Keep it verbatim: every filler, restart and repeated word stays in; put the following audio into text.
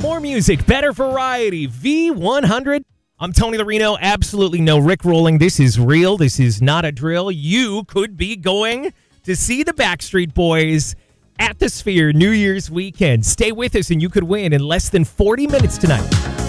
more music, better variety. V one hundred. I'm Tony Larino. Absolutely no Rick rolling. This is real. This is not a drill. You could be going to see the Backstreet Boys at the Sphere New Year's weekend. Stay with us and you could win in less than forty minutes tonight.